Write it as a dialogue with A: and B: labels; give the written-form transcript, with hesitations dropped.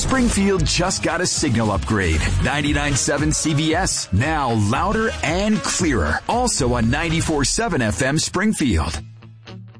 A: Springfield just got a signal upgrade. 99.7 CBS, now louder and clearer. Also on 94.7 FM Springfield.